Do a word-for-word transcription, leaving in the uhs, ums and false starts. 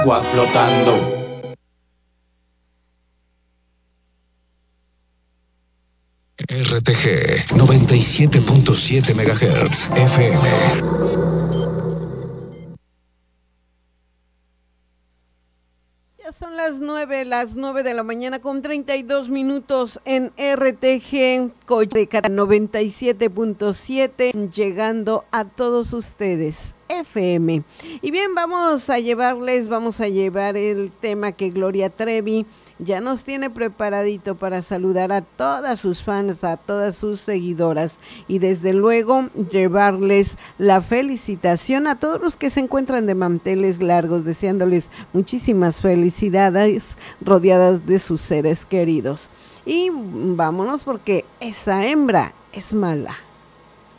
agua flotando. R T G noventa y siete punto siete megahertz F M. Son las nueve, las nueve de la mañana con treinta y dos minutos en R T G Coyoteca noventa y siete punto siete, llegando a todos ustedes, F M. Y bien, vamos a llevarles, vamos a llevar el tema que Gloria Trevi ya nos tiene preparadito para saludar a todas sus fans, a todas sus seguidoras y desde luego llevarles la felicitación a todos los que se encuentran de manteles largos, deseándoles muchísimas felicidades rodeadas de sus seres queridos. Y vámonos porque esa hembra es mala.